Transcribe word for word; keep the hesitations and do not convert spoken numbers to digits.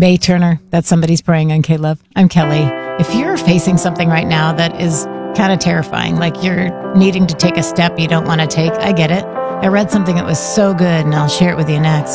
May Turner, that's somebody's praying on K-Love. I'm Kelly. If you're facing something right now that is kind of terrifying, like you're needing to take a step you don't want to take, I get it. I read something that was so good, and I'll share it with you next.